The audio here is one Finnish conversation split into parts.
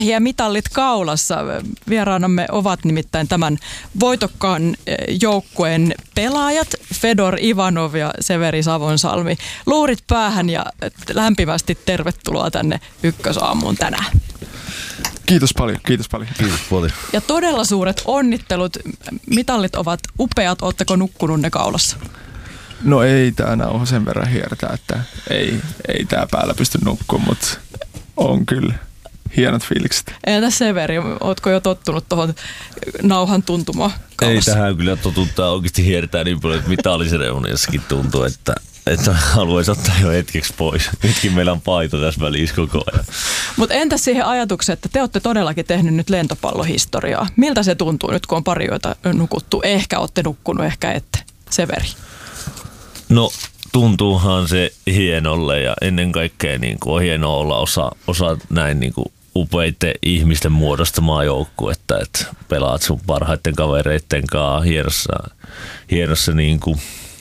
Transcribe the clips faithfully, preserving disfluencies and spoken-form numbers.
Ja mitallit kaulassa. Vieraanamme ovat nimittäin tämän voitokkaan joukkueen pelaajat Fedor Ivanov ja Severi Savonsalmi. Luurit päähän ja lämpimästi tervetuloa tänne Ykkösaamuun tänään. Kiitos paljon, kiitos paljon. Kiitos paljon. Ja todella suuret onnittelut. Mitallit ovat upeat. Ootteko nukkunut ne kaulassa? No ei tää nauha sen verran hiertää, että ei, ei tää päällä pysty nukkumaan, mutta on kyllä hienot fiilikset. Entäs Severi, ootko jo tottunut tuohon nauhan tuntumaan kaulassa? Ei tähän kyllä totuttaa oikeasti hiertää niin paljon, että mitalliseremoniassakin tuntuu, että että haluaisi ottaa jo hetkeksi pois. Nytkin meillä on paito tässä välissä koko ajan. Mutta entäs siihen ajatukseen, että te olette todellakin tehnyt nyt lentopallohistoriaa. Miltä se tuntuu nyt, kun on pari yötä nukuttu? Ehkä olette nukkunut, ehkä ette. Severi. No tuntuuhan se hienolle ja ennen kaikkea niin kuin on hienoa olla osa, osa näin niin kuin upeiden ihmisten muodostamaa joukkuetta, että pelaat sun parhaiten kavereitten kanssa hienossa, hienossa niin kuin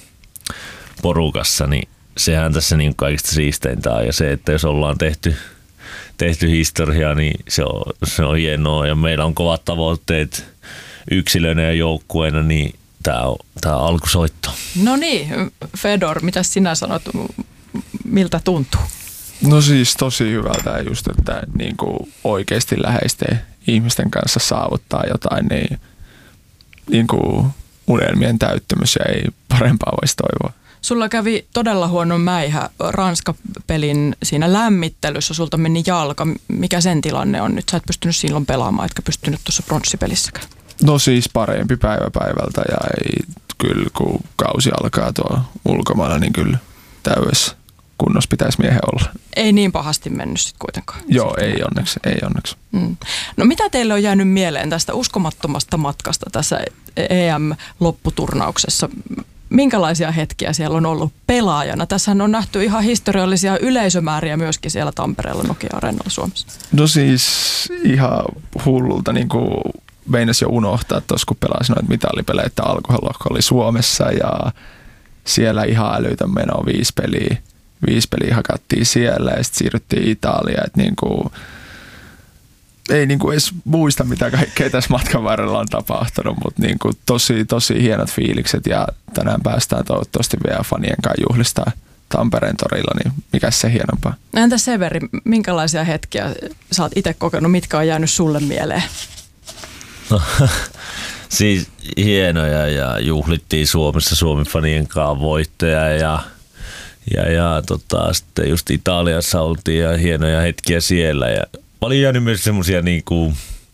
porukassa, niin sehän tässä niin kaikista siisteintä on. Ja se, että jos ollaan tehty, tehty historiaa, niin se on, se on hienoa. Ja meillä on kovat tavoitteet yksilönä ja joukkueena, niin tämä on, tää on alkusoitto. No niin, Fedor, mitä sinä sanot, miltä tuntuu? No siis tosi hyvältä just, että niin kuin oikeasti läheisten ihmisten kanssa saavuttaa jotain, niin, niin kuin unelmien täyttymys ja ei parempaa voisi toivoa. Sulla kävi todella huono mäihä Ranska-pelin siinä lämmittelyssä. Sulta meni jalka. Mikä sen tilanne on nyt? Sä et pystynyt silloin pelaamaan, etkä pystynyt tuossa pronssipelissäkään. No siis parempi päivä päivältä ja ei, kyllä kun kausi alkaa tuo ulkomailla, niin kyllä täydessä kunnossa pitäisi miehen olla. Ei niin pahasti mennyt sitten kuitenkaan. Joo, sitten ei onneksi, ei onneksi. Mm. No mitä teille on jäänyt mieleen tästä uskomattomasta matkasta tässä E M-lopputurnauksessa? Minkälaisia hetkiä siellä on ollut pelaajana? Tässähän on nähty ihan historiallisia yleisömääriä myöskin siellä Tampereella Nokia-areenalla Suomessa. No siis ihan hullulta niin kuin meinas jo unohtaa tuossa, kun pelasin noita mitallipelejä, että alkuhalokko oli Suomessa ja siellä ihan älytön meno viisi peliä. Viisi peliä hakattiin siellä ja sitten siirryttiin Italiaan. Että niin kuin, ei niin kuin edes muista, mitä kaikkea tässä matkan varrella on tapahtunut, mutta niin kuin tosi, tosi hienot fiilikset ja tänään päästään toivottavasti vielä fanien kanssa juhlistaa Tampereen torilla, niin mikä se hienompaa. Entä Severi, minkälaisia hetkiä sä oot itse kokenut, mitkä on jäänyt sulle mieleen? No, siis hienoja ja juhlittiin Suomessa Suomen fanien kanssa voittoja ja, ja, ja tota, sitten just Italiassa oltiin ja hienoja hetkiä siellä ja oli jäänyt myös semmosia niinku,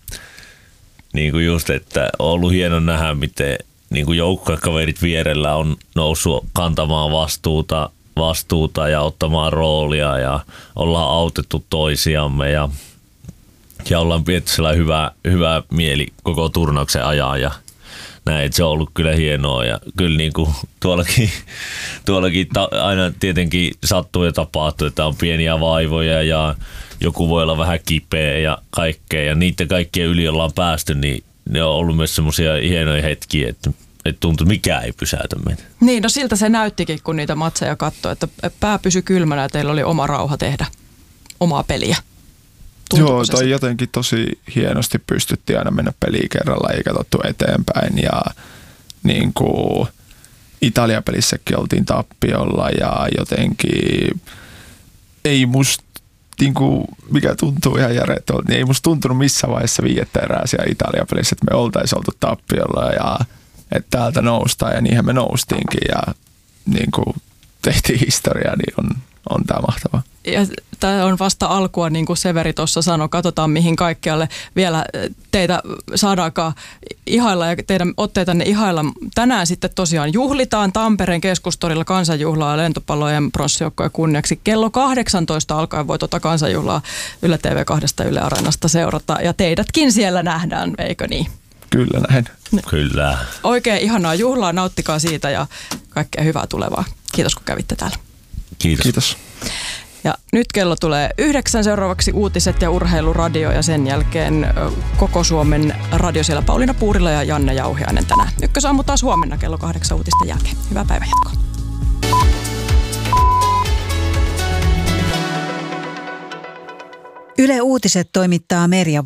niinku just, että on ollut hieno nähdä, miten niinku joukkuekaverit vierellä on noussut kantamaan vastuuta, vastuuta ja ottamaan roolia ja ollaan autettu toisiamme ja, ja ollaan pidetty sellainen hyvä, hyvä mieli koko turnauksen ajan ja näin, se on ollut kyllä hienoa ja kyllä niinku tuollakin, tuollakin ta, aina tietenkin sattuu ja tapahtuu, että on pieniä vaivoja ja joku voi olla vähän kipeä ja kaikkea ja niiden kaikkien yli ollaan päästy, niin ne on ollut myös semmoisia hienoja hetkiä, että, että tuntuu, että mikään ei pysäytä meitä. Niin, no siltä se näyttikin, kun niitä matseja katsoi, että pää pysyi kylmänä ja teillä oli oma rauha tehdä omaa peliä. Tuntuuko Joo, tai se jotenkin tosi hienosti pystyttiin aina mennä peliä kerralla, ei katsottu eteenpäin ja niin kuin Italia-pelissäkin oltiin tappiolla ja jotenkin ei musta niin kuin, mikä tuntuu ihan järjettömältä, niin ei musta tuntunut missään vaiheessa viidettä erää siellä Italia-pelissä, että me oltaisiin oltu tappiolla ja että täältä noustaan ja niinhän me noustiinkin ja niin kuin tehtiin historiaa, niin on, on tää mahtavaa. Ja tämä on vasta alkua, niin kuin Severi tuossa sanoi, katsotaan mihin kaikkialle vielä teitä saadaankaan ihailla ja teidän otteitanne ihailla. Tänään sitten tosiaan juhlitaan Tampereen keskustorilla kansanjuhlaa lentopallojen pronssijoukkojen kunniaksi. Kello kahdeksantoista alkaen voi tuota kansanjuhlaa Yle T V kahdesta Yle Areenasta seurata ja teidätkin siellä nähdään, eikö niin? Kyllä näin. Kyllä. Oikein ihanaa juhlaa, nauttikaa siitä ja kaikkea hyvää tulevaa. Kiitos kun kävitte täällä. Kiitos. Kiitos. Ja nyt kello tulee yhdeksän, seuraavaksi uutiset ja urheiluradio ja sen jälkeen koko Suomen radio siellä Pauliina Puurila ja Janne Jauhiainen tänään. Ykkösaamu taas huomenna kello kahdeksan uutisten jälkeen. Hyvää päivänjatkoa. Yle Uutiset toimittaa Merja